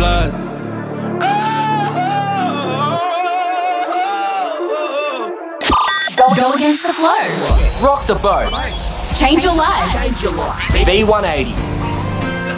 blood. Go against the flow. Rock the boat. Change your life. B180.